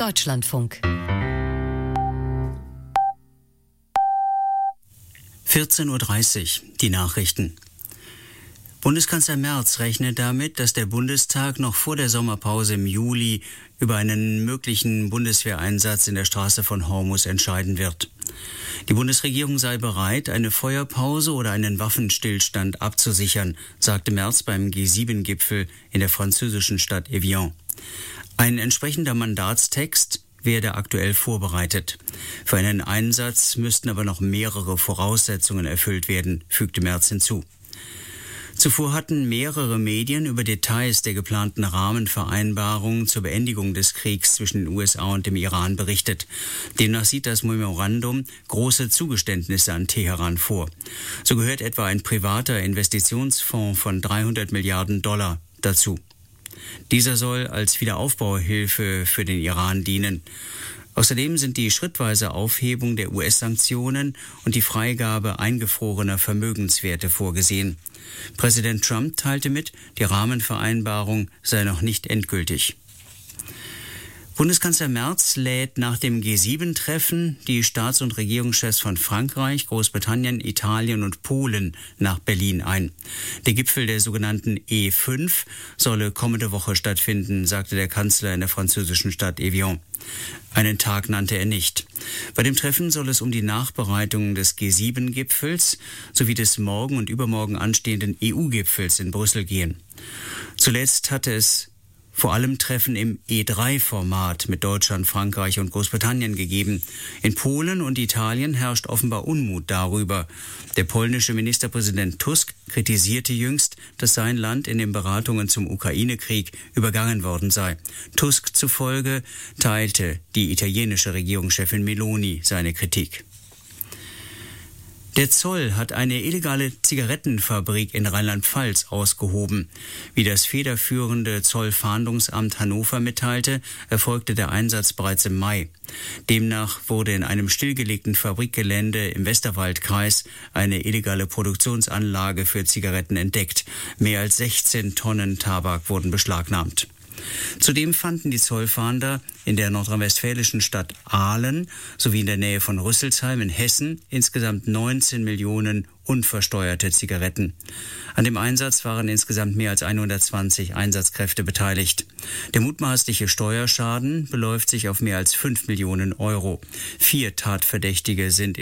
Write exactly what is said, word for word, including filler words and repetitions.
Deutschlandfunk. vierzehn Uhr dreißig, die Nachrichten. Bundeskanzler Merz rechnet damit, dass der Bundestag noch vor der Sommerpause im Juli über einen möglichen Bundeswehreinsatz in der Straße von Hormuz entscheiden wird. Die Bundesregierung sei bereit, eine Feuerpause oder einen Waffenstillstand abzusichern, sagte Merz beim G sieben Gipfel in der französischen Stadt Evian. Ein entsprechender Mandatstext werde aktuell vorbereitet. Für einen Einsatz müssten aber noch mehrere Voraussetzungen erfüllt werden, fügte Merz hinzu. Zuvor hatten mehrere Medien über Details der geplanten Rahmenvereinbarung zur Beendigung des Kriegs zwischen den U S A und dem Iran berichtet. Demnach sieht das Memorandum große Zugeständnisse an Teheran vor. So gehört etwa ein privater Investitionsfonds von dreihundert Milliarden Dollar dazu. Dieser soll als Wiederaufbauhilfe für den Iran dienen. Außerdem sind die schrittweise Aufhebung der U S-Sanktionen und die Freigabe eingefrorener Vermögenswerte vorgesehen. Präsident Trump teilte mit, die Rahmenvereinbarung sei noch nicht endgültig. Bundeskanzler Merz lädt nach dem G sieben Treffen die Staats- und Regierungschefs von Frankreich, Großbritannien, Italien und Polen nach Berlin ein. Der Gipfel der sogenannten E fünf solle kommende Woche stattfinden, sagte der Kanzler in der französischen Stadt Evian. Einen Tag nannte er nicht. Bei dem Treffen soll es um die Nachbereitungen des G sieben Gipfels sowie des morgen und übermorgen anstehenden E U-Gipfels in Brüssel gehen. Zuletzt hatte es vor allem Treffen im E drei Format mit Deutschland, Frankreich und Großbritannien gegeben. In Polen und Italien herrscht offenbar Unmut darüber. Der polnische Ministerpräsident Tusk kritisierte jüngst, dass sein Land in den Beratungen zum Ukraine-Krieg übergangen worden sei. Tusk zufolge teilte die italienische Regierungschefin Meloni seine Kritik. Der Zoll hat eine illegale Zigarettenfabrik in Rheinland-Pfalz ausgehoben. Wie das federführende Zollfahndungsamt Hannover mitteilte, erfolgte der Einsatz bereits im Mai. Demnach wurde in einem stillgelegten Fabrikgelände im Westerwaldkreis eine illegale Produktionsanlage für Zigaretten entdeckt. Mehr als sechzehn Tonnen Tabak wurden beschlagnahmt. Zudem fanden die Zollfahnder in der nordrhein-westfälischen Stadt Aalen sowie in der Nähe von Rüsselsheim in Hessen insgesamt neunzehn Millionen unversteuerte Zigaretten. An dem Einsatz waren insgesamt mehr als hundertzwanzig Einsatzkräfte beteiligt. Der mutmaßliche Steuerschaden beläuft sich auf mehr als fünf Millionen Euro. Vier Tatverdächtige sind